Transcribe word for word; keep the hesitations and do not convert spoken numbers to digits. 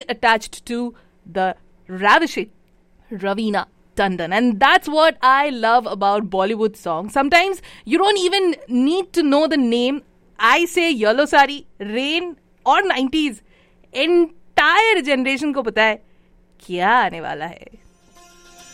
attached to the ravishing Raveena Tandon. And that's what I love about Bollywood songs. Sometimes you don't even need to know the name. I say Yellow Sari, Rain और nineties, entire generation को पता है क्या आने वाला है.